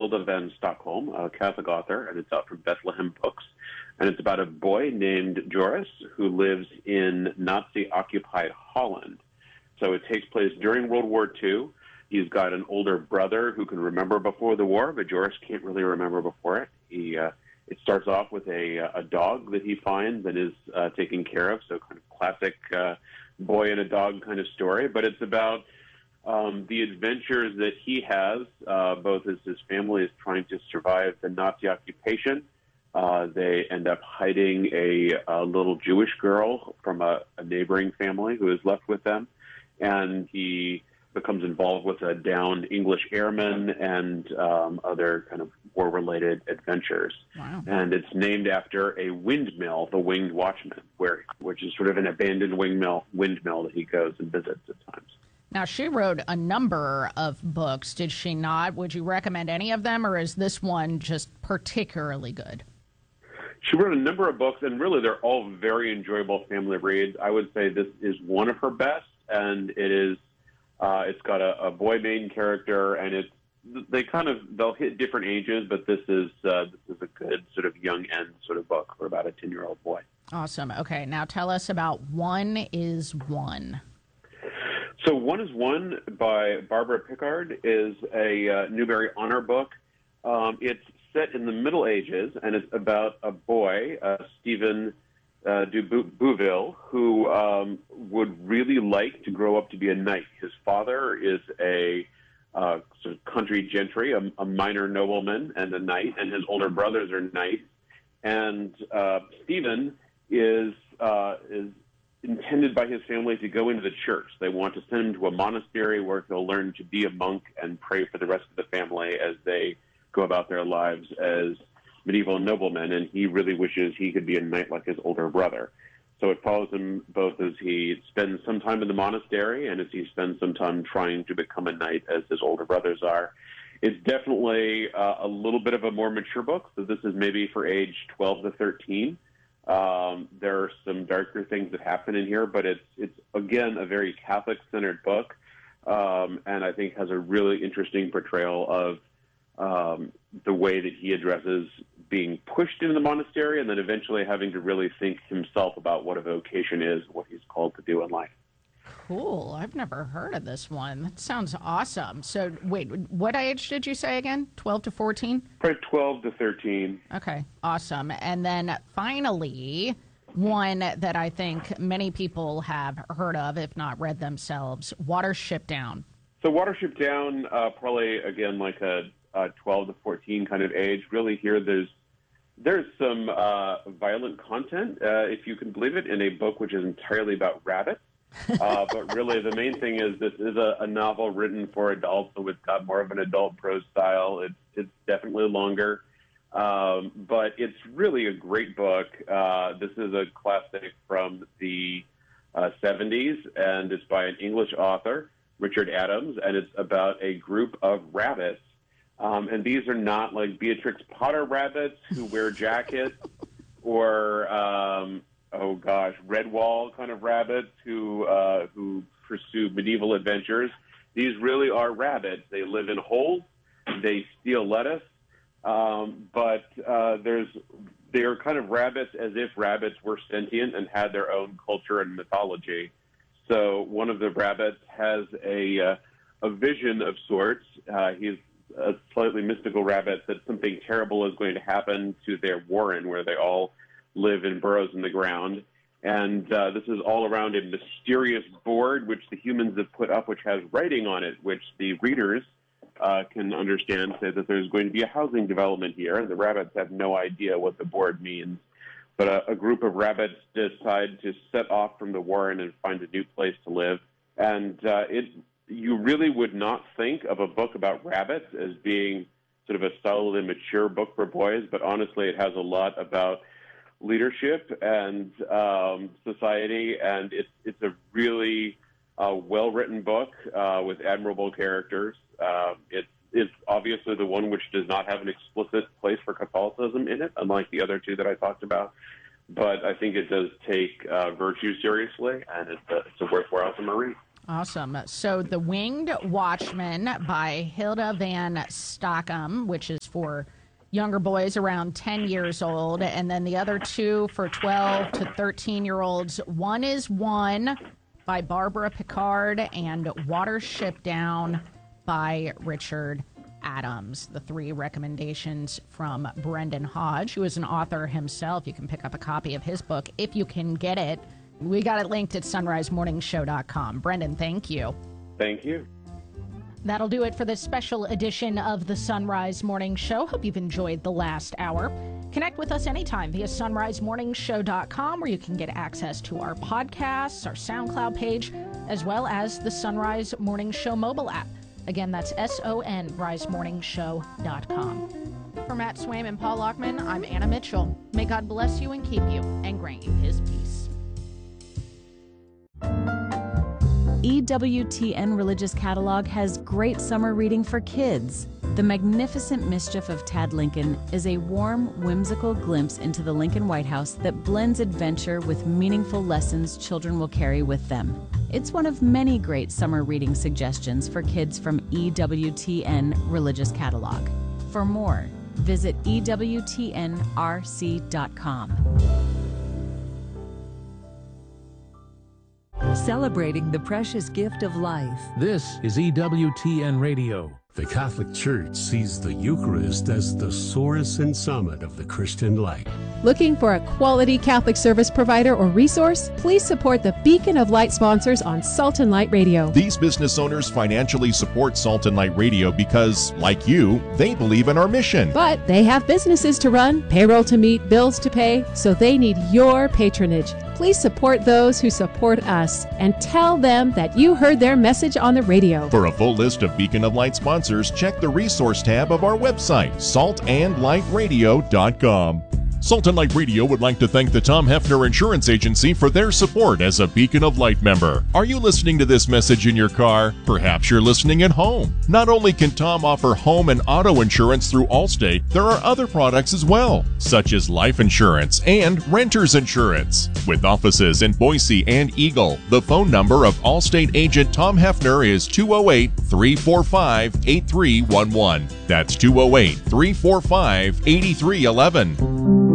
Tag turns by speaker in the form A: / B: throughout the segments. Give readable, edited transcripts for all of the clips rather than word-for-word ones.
A: Hilda van Stockholm, a Catholic author, and it's out from Bethlehem Books. And it's about a boy named Joris who lives in Nazi-occupied Holland. So it takes place during World War II. He's got an older brother who can remember before the war, but Joris can't really remember before it. It starts off with a dog that he finds and is taken care of, so kind of classic boy and a dog kind of story. But it's about the adventures that he has, both as his family is trying to survive the Nazi occupation. They end up hiding a little Jewish girl from a neighboring family who is left with them, and he becomes involved with a downed English airman and other kind of war-related adventures.
B: Wow.
A: And it's named after a windmill, the Winged Watchman, which is sort of an abandoned windmill that he goes and visits at times.
B: Now, she wrote a number of books, did she not? Would you recommend any of them, or is this one just particularly good?
A: She wrote a number of books, and really they're all very enjoyable family reads. I would say this is one of her best, and it's got a boy main character, and they'll hit different ages, but this is a good sort of young end sort of book for about a 10-year-old boy.
B: Awesome. Okay, now tell us about One is One.
A: So One is One by Barbara Pickard is a Newbery Honor book. It's set in the Middle Ages, and it's about a boy, Stephen de Bouville, who would really like to grow up to be a knight. His father is a sort of country gentry, a minor nobleman and a knight, and his older brothers are knights. And Stephen is intended by his family to go into the church. They want to send him to a monastery where he'll learn to be a monk and pray for the rest of the family as they go about their lives as medieval noblemen, and he really wishes he could be a knight like his older brother. So it follows him both as he spends some time in the monastery and as he spends some time trying to become a knight as his older brothers are. It's definitely a little bit of a more mature book, so this is maybe for age 12 to 13. There are some darker things that happen in here, but it's again, a very Catholic-centered book, and I think has a really interesting portrayal of the way that he addresses being pushed into the monastery and then eventually having to really think himself about what a vocation is, what he's called to do in life.
B: Cool. I've never heard of this one. That sounds awesome. So, wait, what age did you say again? 12 to 14?
A: Probably 12 to 13.
B: Okay, awesome. And then finally, one that I think many people have heard of, if not read themselves, Watership Down.
A: So Watership Down, probably, again, like a 12 to 14 kind of age. Really here, there's some violent content, if you can believe it, in a book which is entirely about rabbits. But really, the main thing is this is a novel written for adults, so it's got more of an adult prose style. It's definitely longer, but it's really a great book. This is a classic from the 70s, and it's by an English author, Richard Adams, and it's about a group of rabbits. And these are not like Beatrix Potter rabbits who wear jackets or, Redwall kind of rabbits who pursue medieval adventures. These really are rabbits. They live in holes. They steal lettuce. But they are kind of rabbits as if rabbits were sentient and had their own culture and mythology. So one of the rabbits has a vision of sorts. He's a slightly mystical rabbit that something terrible is going to happen to their warren where they all live in burrows in the ground. And this is all around a mysterious board which the humans have put up, which has writing on it, which the readers can understand, say that there's going to be a housing development here, and the rabbits have no idea what the board means. But a group of rabbits decide to set off from the warren and find a new place to live. And you really would not think of a book about rabbits as being sort of a solid and mature book for boys, but honestly, it has a lot about leadership and society, and it's a really well-written book with admirable characters. It's obviously the one which does not have an explicit place for Catholicism in it, unlike the other two that I talked about. But I think it does take virtue seriously, and it's a worthwhile to read.
B: Awesome. So The Winged Watchman by Hilda van Stockholm, which is for younger boys around 10 years old, and then the other 2 for 12 to 13-year-olds. One is One by Barbara Picard and Watership Down by Richard Adams. The 3 recommendations from Brendan Hodge, who is an author himself. You can pick up a copy of his book if you can get it. We got it linked at sunrisemorningshow.com. Brendan, thank you.
A: Thank you.
B: That'll do it for this special edition of the Sunrise Morning Show. Hope you've enjoyed the last hour. Connect with us anytime via sunrisemorningshow.com, where you can get access to our podcasts, our SoundCloud page, as well as the Sunrise Morning Show mobile app. Again, that's sunrisemorningshow.com. For Matt Swaim and Paul Lockman, I'm Anna Mitchell. May God bless you and keep you and grant you his peace.
C: EWTN Religious Catalog has great summer reading for kids. The Magnificent Mischief of Tad Lincoln is a warm, whimsical glimpse into the Lincoln White House that blends adventure with meaningful lessons children will carry with them. It's one of many great summer reading suggestions for kids from EWTN Religious Catalog. For more, visit EWTNRC.com.
D: Celebrating the precious gift of life.
E: This is EWTN Radio.
F: The Catholic Church sees the Eucharist as the source and summit of the Christian life.
G: Looking for a quality Catholic service provider or resource? Please support the Beacon of Light sponsors on Salt and Light Radio.
H: These business owners financially support Salt and Light Radio because, like you, they believe in our mission.
G: But they have businesses to run, payroll to meet, bills to pay, so they need your patronage. Please support those who support us and tell them that you heard their message on the radio.
H: For a full list of Beacon of Light sponsors, check the resource tab of our website, saltandlightradio.com. Salt and Light Radio would like to thank the Tom Hefner Insurance Agency for their support as a Beacon of Light member. Are you listening to this message in your car? Perhaps you're listening at home. Not only can Tom offer home and auto insurance through Allstate, there are other products as well, such as life insurance and renter's insurance. With offices in Boise and Eagle, the phone number of Allstate agent Tom Hefner is 208-345-8311. That's 208-345-8311.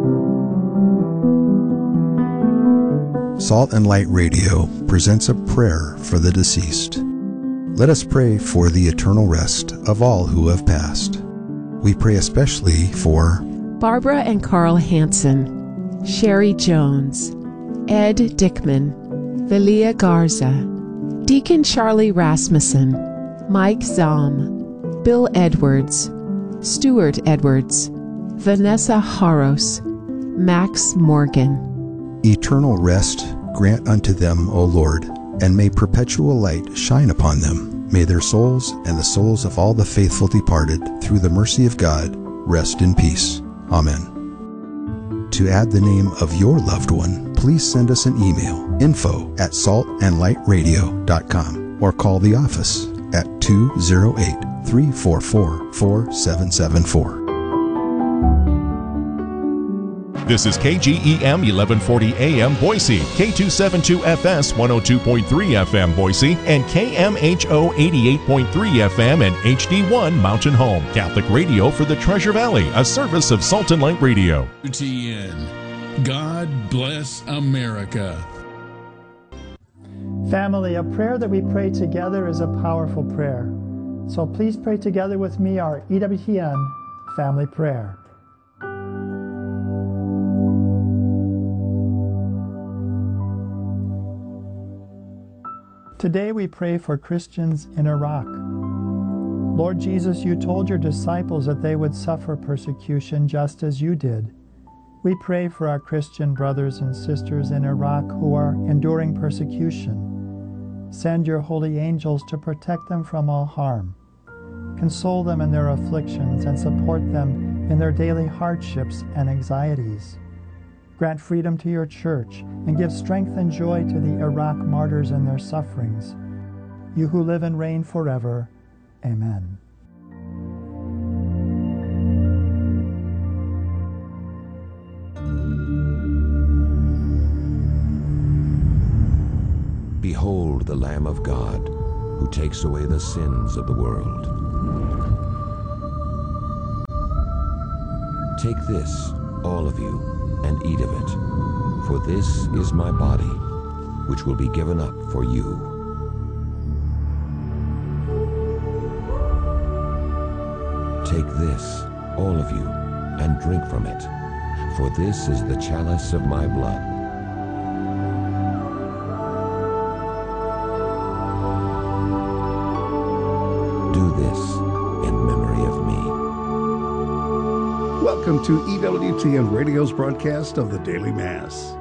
I: Salt and Light Radio presents a prayer for the deceased. Let us pray for the eternal rest of all who have passed. We pray especially for
G: Barbara and Carl Hansen, Sherry Jones, Ed Dickman, Velia Garza, Deacon Charlie Rasmussen, Mike Zahm, Bill Edwards, Stuart Edwards, Vanessa Haros, Max Morgan.
I: eternal rest grant unto them, O Lord, and may perpetual light shine upon them. May their souls and the souls of all the faithful departed, through the mercy of God, rest in peace. Amen. To add the name of your loved one, please send us an email, info@saltandlightradio.com, or call the office at 208-344-4774.
H: This is KGEM 1140 AM Boise, K272FS 102.3 FM Boise, and KMHO 88.3 FM and HD1 Mountain Home. Catholic radio for the Treasure Valley, a service of Salt and Light Radio.
E: UTN. God bless America.
J: Family, a prayer that we pray together is a powerful prayer. So please pray together with me our EWTN family prayer. Today we pray for Christians in Iraq. Lord Jesus, you told your disciples that they would suffer persecution just as you did. We pray for our Christian brothers and sisters in Iraq who are enduring persecution. Send your holy angels to protect them from all harm. Console them in their afflictions and support them in their daily hardships and anxieties. Grant freedom to your church and give strength and joy to the Iraq martyrs in their sufferings. You who live and reign forever. Amen.
K: Behold the Lamb of God, who takes away the sins of the world. Take this, all of you, and eat of it, for this is my body, which will be given up for you. Take this, all of you, and drink from it, for this is the chalice of my blood. Do this in memory of me.
L: Welcome to EWTN Radio's broadcast of the Daily Mass.